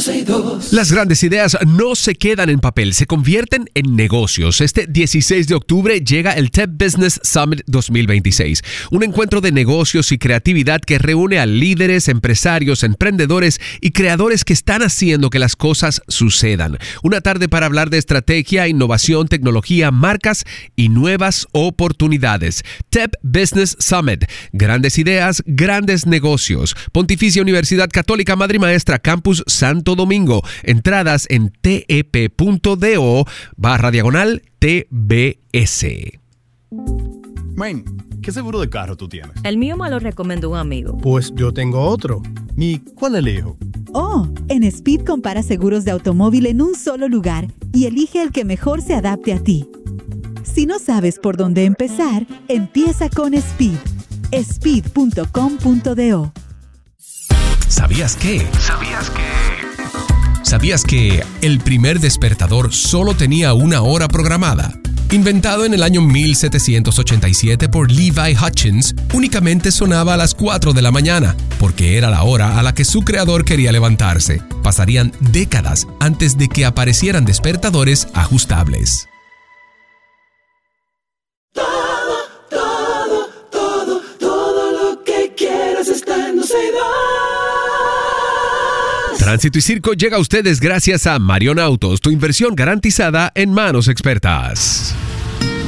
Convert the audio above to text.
106.2. Las grandes ideas no se quedan en papel, se convierten en negocios. Este 16 de octubre llega el TEP Business Summit 2026, un encuentro de negocios y creatividad que reúne a líderes, empresarios, emprendedores y creadores que están haciendo que las cosas sucedan. Una tarde para hablar de estrategia, innovación, tecnología, marcas y nuevas oportunidades. TEP Business Summit. Grandes ideas, grandes negocios. Pontificia Universidad Católica Madre y Maestra, Campus Santo Domingo. Entradas en tep.do/TBS. Main, ¿qué seguro de carro tú tienes? El mío me lo recomendó un amigo. Pues yo tengo otro. ¿Y cuál elijo? Oh, en Speed compara seguros de automóvil en un solo lugar y elige el que mejor se adapte a ti. Si no sabes por dónde empezar, empieza con Speed. Speed.com.do. ¿Sabías qué? ¿Sabías que el primer despertador solo tenía una hora programada? Inventado en el año 1787 por Levi Hutchins, únicamente sonaba a las 4 de la mañana, porque era la hora a la que su creador quería levantarse. Pasarían décadas antes de que aparecieran despertadores ajustables. Todo lo que quieras está en 106.2. Tránsito y Circo llega a ustedes gracias a Marion Autos, tu inversión garantizada en manos expertas.